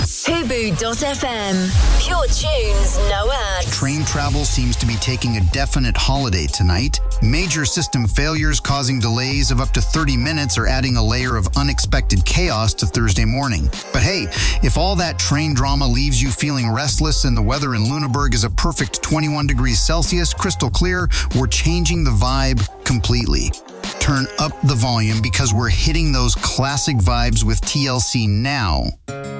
Fubu.fm. Pure tunes, no ads. Train travel seems to be taking a definite holiday tonight. Major system failures causing delays of up to 30 minutes are adding a layer of unexpected chaos to Thursday morning. But hey, if all that train drama leaves you feeling restless and the weather in Lüneburg is a perfect 21 degrees Celsius, crystal clear, we're changing the vibe completely. Turn up the volume because we're hitting those classic vibes with TLC now.